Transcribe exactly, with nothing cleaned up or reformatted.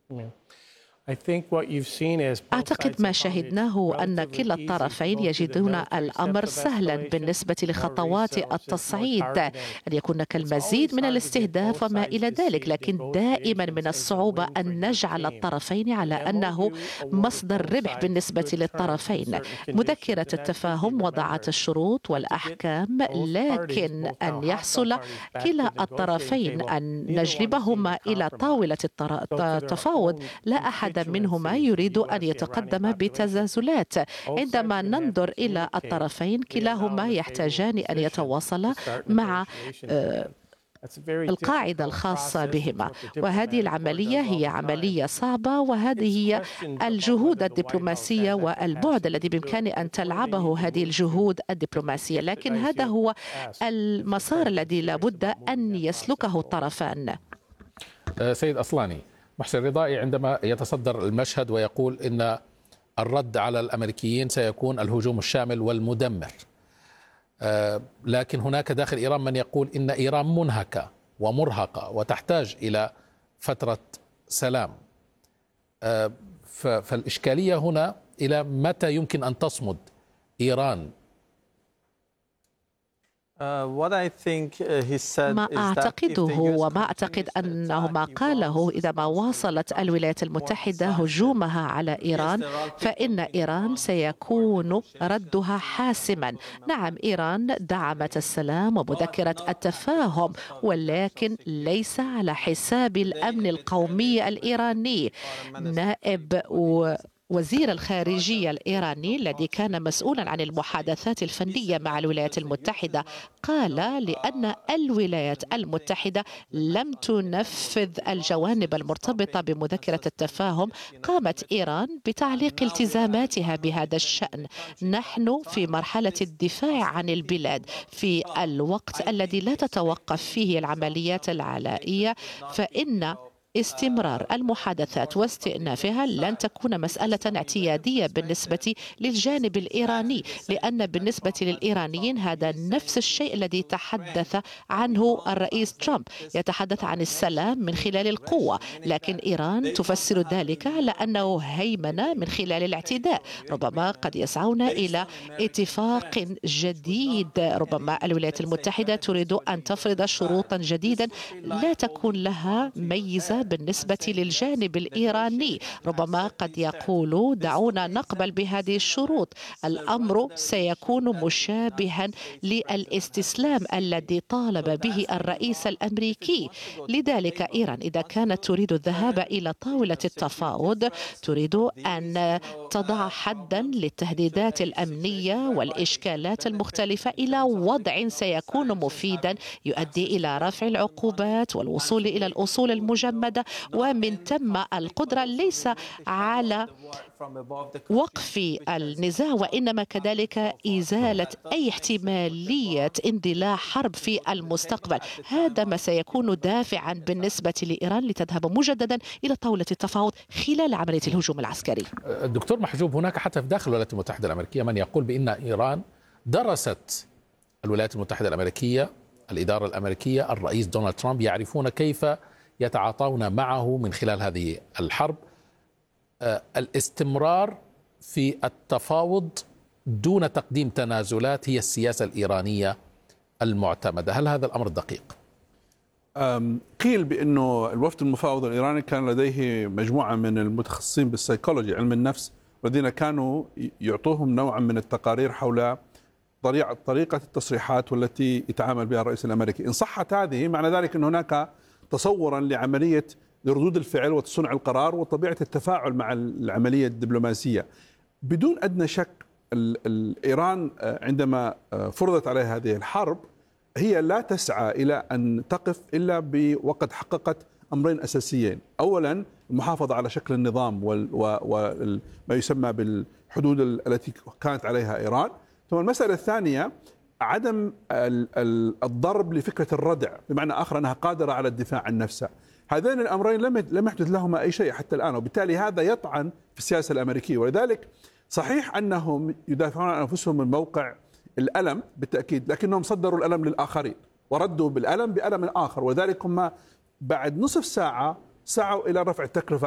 أعتقد ما شاهدناه أن كلا الطرفين يجدون الأمر سهلا بالنسبة لخطوات التصعيد، أن يكون هناك المزيد من الاستهداف وما إلى ذلك، لكن دائما من الصعوبة أن نجعل الطرفين على أنه مصدر ربح بالنسبة للطرفين. مذكرة التفاهم وضعت الشروط والأحكام، لكن أن يحصل كلا الطرفين أن نجلبهما إلى طاولة التفاوض، لا أحد منهما يريد أن يتقدم بتزازلات. عندما ننظر إلى الطرفين كلاهما يحتاجان أن يتواصلا مع القاعدة الخاصة بهما، وهذه العملية هي عملية صعبة، وهذه هي الجهود الدبلوماسية والبعد الذي بإمكان أن تلعبه هذه الجهود الدبلوماسية، لكن هذا هو المسار الذي لابد أن يسلكه الطرفان. سيد أصلاني، محسن رضائي عندما يتصدر المشهد ويقول إن الرد على الأمريكيين سيكون الهجوم الشامل والمدمر، لكن هناك داخل إيران من يقول إن إيران منهكة ومرهقة وتحتاج إلى فترة سلام، فالإشكالية هنا إلى متى يمكن أن تصمد إيران؟ ما أعتقده وما أعتقد أنه ما قاله، إذا ما واصلت الولايات المتحدة هجومها على إيران فإن إيران سيكون ردها حاسما. نعم، إيران دعمت السلام ومذكرة التفاهم، ولكن ليس على حساب الأمن القومي الإيراني. نائب و وزير الخارجية الإيراني الذي كان مسؤولا عن المحادثات الفنية مع الولايات المتحدة قال لأن الولايات المتحدة لم تنفذ الجوانب المرتبطة بمذكرة التفاهم، قامت إيران بتعليق التزاماتها بهذا الشأن. نحن في مرحلة الدفاع عن البلاد في الوقت الذي لا تتوقف فيه العمليات العلائية، فإن استمرار المحادثات واستئنافها لن تكون مسألة اعتيادية بالنسبة للجانب الإيراني، لأن بالنسبة للإيرانيين هذا نفس الشيء الذي تحدث عنه الرئيس ترامب، يتحدث عن السلام من خلال القوة، لكن إيران تفسر ذلك على أنه هيمنة من خلال الاعتداء. ربما قد يسعون إلى اتفاق جديد، ربما الولايات المتحدة تريد أن تفرض شروطا جديدة لا تكون لها ميزة بالنسبة للجانب الإيراني. ربما قد يقولوا دعونا نقبل بهذه الشروط، الأمر سيكون مشابها للاستسلام الذي طالب به الرئيس الأمريكي. لذلك إيران إذا كانت تريد الذهاب إلى طاولة التفاوض تريد أن تضع حدا للتهديدات الأمنية والإشكالات المختلفة إلى وضع سيكون مفيدا يؤدي إلى رفع العقوبات والوصول إلى الأصول المجمدة، ومن ثم القدرة ليس على وقف النزاع وإنما كذلك إزالة أي احتمالية اندلاع حرب في المستقبل. هذا ما سيكون دافعا بالنسبة لإيران لتذهب مجددا إلى طاولة التفاوض خلال عملية الهجوم العسكري. الدكتور محجوب، هناك حتى في داخل الولايات المتحدة الأمريكية من يقول بأن إيران درست الولايات المتحدة الأمريكية، الإدارة الأمريكية، الرئيس دونالد ترامب، يعرفون كيف يتعاطون معه من خلال هذه الحرب. الاستمرار في التفاوض دون تقديم تنازلات هي السياسة الإيرانية المعتمدة، هل هذا الأمر دقيق؟ قيل بأنه الوفد المفاوض الإيراني كان لديه مجموعة من المتخصصين بالسيكولوجي علم النفس، والذين كانوا يعطوهم نوعا من التقارير حول طريقة التصريحات والتي يتعامل بها الرئيس الأمريكي. إن صحت هذه معنى ذلك أن هناك تصورا لعملية ردود الفعل وصنع القرار وطبيعة التفاعل مع العملية الدبلوماسية. بدون أدنى شك إيران عندما فرضت عليها هذه الحرب هي لا تسعى إلى أن تقف إلا وقد حققت أمرين أساسيين: أولا المحافظة على شكل النظام وما يسمى بالحدود التي كانت عليها إيران، ثم المسألة الثانية عدم الضرب لفكرة الردع، بمعنى آخر أنها قادرة على الدفاع عن نفسها. هذين الأمرين لم لم يحدث لهما أي شيء حتى الآن، وبالتالي هذا يطعن في السياسة الأمريكية. ولذلك صحيح أنهم يدافعون عن أنفسهم من موقع الألم بالتأكيد، لكنهم صدروا الألم للآخرين وردوا بالألم بألم آخر، وذلك هم بعد نصف ساعة سعوا إلى رفع التكلفة